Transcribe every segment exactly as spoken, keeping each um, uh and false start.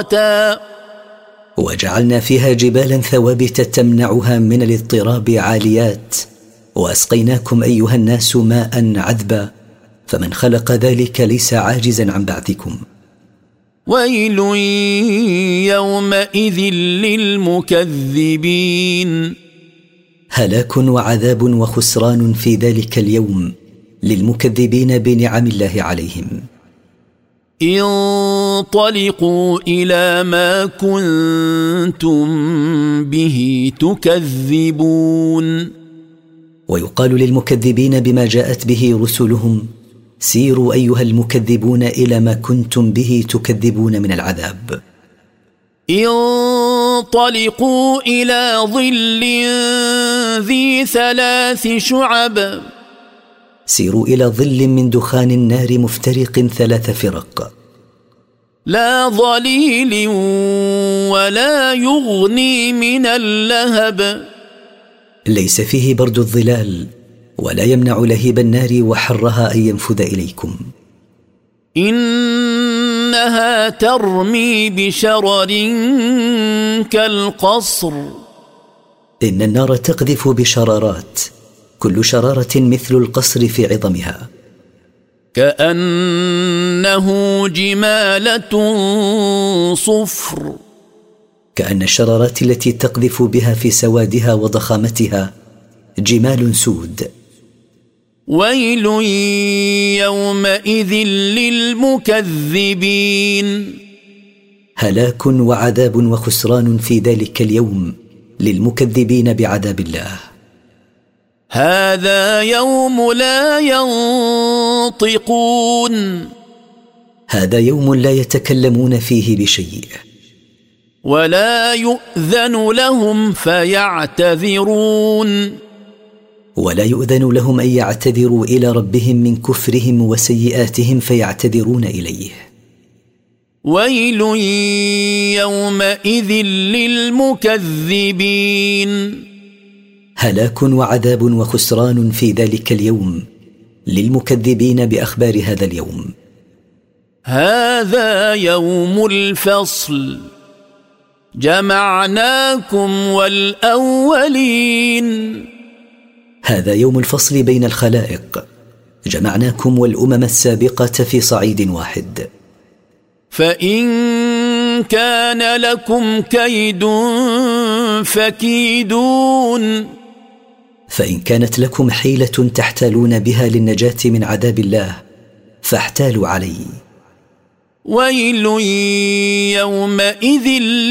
وجعلنا فيها جبالا ثوابت تمنعها من الاضطراب عاليات، وأسقيناكم أيها الناس ماء عذبا، فمن خلق ذلك ليس عاجزا عن بعثكم. ويل يومئذ للمكذبين. هلاك وعذاب وخسران في ذلك اليوم للمكذبين بنعم الله عليهم. انطلقوا إلى ما كنتم به تكذبون. ويقال للمكذبين بما جاءت به رسلهم: سيروا أيها المكذبون إلى ما كنتم به تكذبون من العذاب. انطلقوا إلى ظل ذي ثلاث شعب. سيروا إلى ظل من دخان النار مفترق ثلاث فرق، لا ظليل ولا يغني من اللهب. ليس فيه برد الظلال ولا يمنع لهيب النار وحرها أن ينفذ إليكم. إنها ترمي بشرر كالقصر. إن النار تقذف بشرارات، كل شرارة مثل القصر في عظمها. كأنه جمالة صفر. كأن الشرارات التي تقذف بها في سوادها وضخامتها جمال سود. ويل يومئذ للمكذبين. هلاك وعذاب وخسران في ذلك اليوم للمكذبين بعذاب الله. هذا يوم لا ينطقون. هذا يوم لا يتكلمون فيه بشيء. ولا يؤذن لهم فيعتذرون. ولا يؤذن لهم أن يعتذروا إلى ربهم من كفرهم وسيئاتهم فيعتذرون إليه. ويل يومئذ للمكذبين. هلاك وعذاب وخسران في ذلك اليوم للمكذبين بأخبار هذا اليوم. هذا يوم الفصل، جمعناكم والأولين. هذا يوم الفصل بين الخلائق، جمعناكم والأمم السابقة في صعيد واحد. فإن كان لكم كيد فكيدون. فإن كانت لكم حيلة تحتالون بها للنجاة من عذاب الله فاحتالوا علي. ويل يومئذ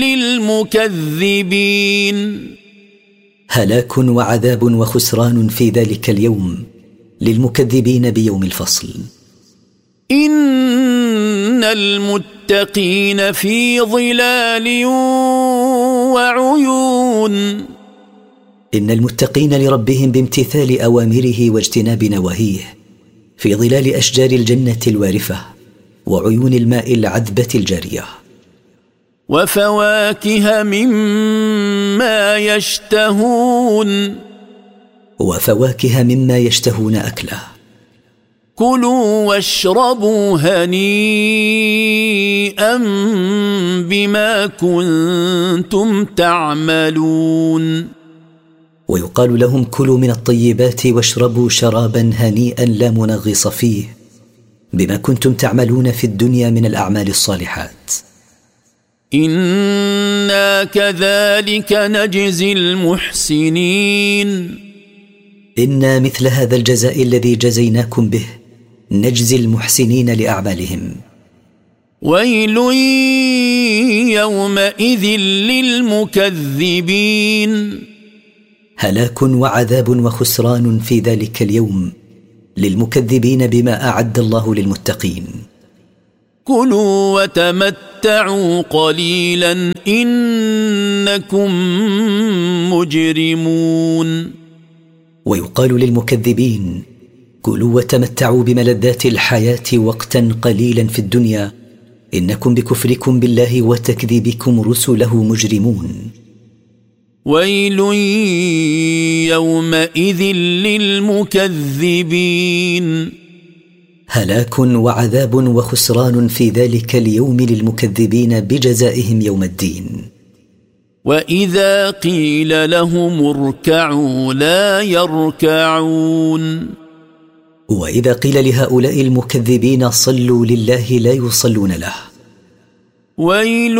للمكذبين. هلاك وعذاب وخسران في ذلك اليوم للمكذبين بيوم الفصل. إن المتقين في ظلال وعيون. إن المتقين لربهم بامتثال أوامره واجتناب نواهيه في ظلال أشجار الجنة الوارفة وعيون الماء العذبة الجارية. وفواكه مما يشتهون. وفواكه مما يشتهون أكله. كلوا واشربوا هنيئا بما كنتم تعملون. ويقال لهم: كلوا من الطيبات واشربوا شرابا هنيئا لا منغص فيه بما كنتم تعملون في الدنيا من الأعمال الصالحات. إنا كذلك نجزي المحسنين. إنا مثل هذا الجزاء الذي جزيناكم به نجزي المحسنين لأعمالهم. ويل يومئذ للمكذبين. هلاك وعذاب وخسران في ذلك اليوم للمكذبين بما أعد الله للمتقين. كلوا وتمتعوا قليلا إنكم مجرمون. ويقال للمكذبين: كلوا وتمتعوا بملذات الحياة وقتا قليلا في الدنيا إنكم بكفركم بالله وتكذيبكم رسله مجرمون. ويل يومئذ للمكذبين. هلاك وعذاب وخسران في ذلك اليوم للمكذبين بجزائهم يوم الدين. وإذا قيل لهم اركعوا لا يركعون. وإذا قيل لهؤلاء المكذبين صلوا لله لا يصلون له. ويل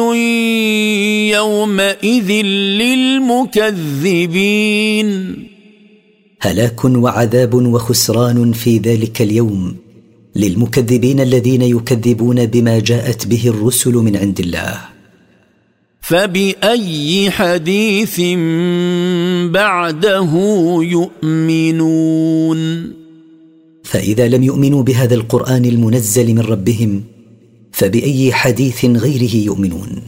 يومئذ للمكذبين. هلاك وعذاب وخسران في ذلك اليوم للمكذبين الذين يكذبون بما جاءت به الرسل من عند الله. فبأي حديث بعده يؤمنون. فإذا لم يؤمنوا بهذا القرآن المنزل من ربهم فبأي حديث غيره يؤمنون.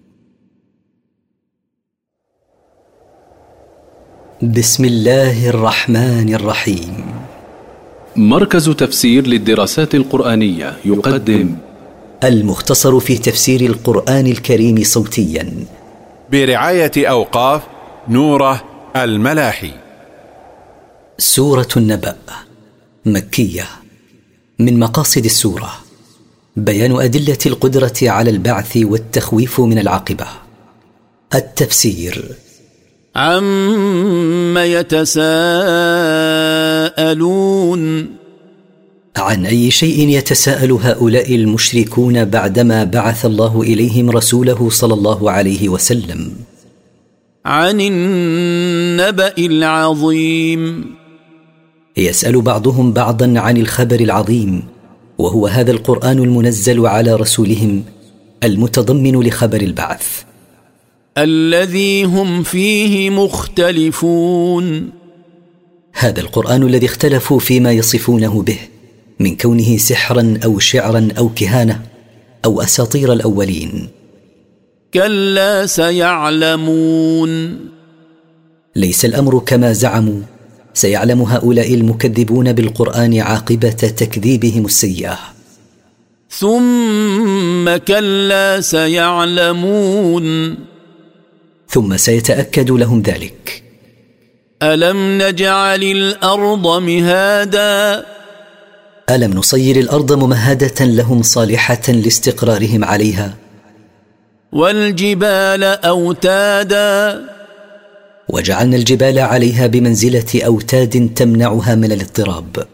بسم الله الرحمن الرحيم. مركز تفسير للدراسات القرآنية يقدم المختصر في تفسير القرآن الكريم صوتيا برعاية أوقاف نوره الملاحي. سورة النبأ مكية. من مقاصد السورة بيان أدلة القدرة على البعث والتخويف من العاقبة. التفسير. عما يتساءلون. عن أي شيء يتساءل هؤلاء المشركون بعدما بعث الله إليهم رسوله صلى الله عليه وسلم؟ عن النبأ العظيم. يسأل بعضهم بعضا عن الخبر العظيم، وهو هذا القرآن المنزل على رسولهم المتضمن لخبر البعث الذي هم فيه مختلفون. هذا القرآن الذي اختلفوا فيما يصفونه به من كونه سحرا أو شعرا أو كهانة أو أساطير الأولين. كلا سيعلمون. ليس الأمر كما زعموا، سيعلم هؤلاء المكذبون بالقرآن عاقبة تكذيبهم السيئة. ثم كلا سيعلمون. ثم سيتأكد لهم ذلك. ألم نجعل الأرض مهادا. ألم نصير الأرض ممهدة لهم صالحة لاستقرارهم عليها. والجبال أوتادا. وجعلنا الجبال عليها بمنزلة أوتاد تمنعها من الاضطراب.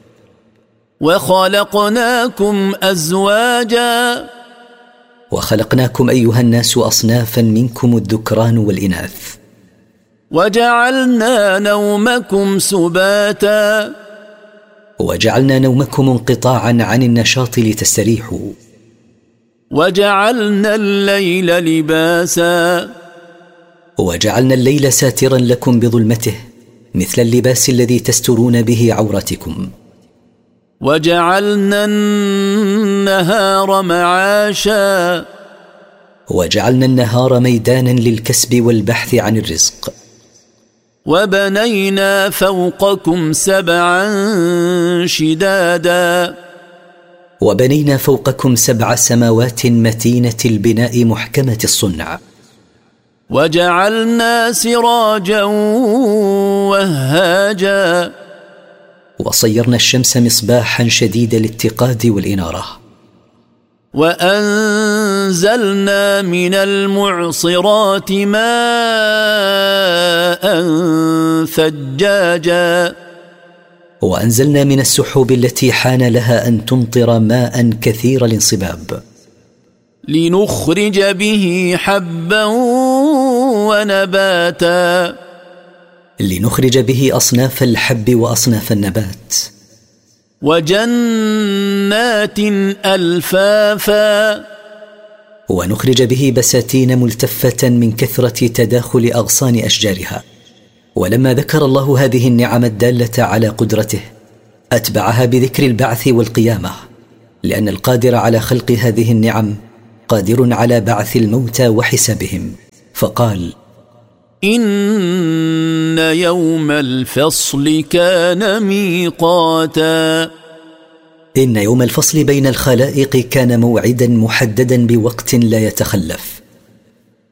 وخلقناكم أزواجا. وخلقناكم أيها الناس أصنافا منكم الذكران والإناث. وجعلنا نومكم سباتا. وجعلنا نومكم انقطاعا عن النشاط لتستريحوا. وجعلنا الليل لباسا. وجعلنا الليل ساترا لكم بظلمته مثل اللباس الذي تسترون به عورتكم. وجعلنا النهار معاشا. وجعلنا النهار ميدانا للكسب والبحث عن الرزق. وبنينا فوقكم سبعا شدادا. وبنينا فوقكم سبع سماوات متينة البناء محكمة الصنع. وجعلنا سراجا وهاجا. وصيرنا الشمس مصباحا شديد الاتقاد والإنارة. وأنزلنا من المعصرات ماء ثجاجا. وأنزلنا من السحب التي حان لها أن تمطر ماء كثير الانصباب. لنخرج به حبا ونباتا. لنخرج به أصناف الحب وأصناف النبات. وجنات ألفافا. ونخرج به بساتين ملتفة من كثرة تداخل أغصان أشجارها. ولما ذكر الله هذه النعم الدالة على قدرته أتبعها بذكر البعث والقيامة، لأن القادر على خلق هذه النعم قادر على بعث الموتى وحسابهم، فقال: إن يوم الفصل كان ميقاتا. إن يوم الفصل بين الخلائق كان موعدا محددا بوقت لا يتخلف.